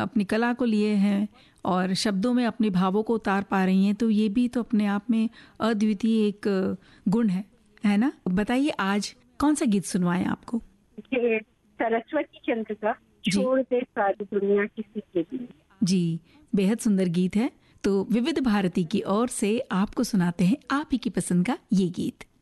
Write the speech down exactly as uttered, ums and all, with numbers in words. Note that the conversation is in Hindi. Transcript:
अपनी कला को लिए हैं और शब्दों में अपने भावों को उतार पा रही हैं, तो ये भी तो अपने आप में अद्वितीय एक गुण है, है ना? बताइए आज कौन सा गीत सुनवाएं आपको? सरस्वती चंद्र का छोड़ दे सारी दुनिया किसी के लिए। जी, बेहद सुंदर गीत है। तो विविध भारती की ओर से आपको सुनाते हैं आप ही की पसंद का ये गीत।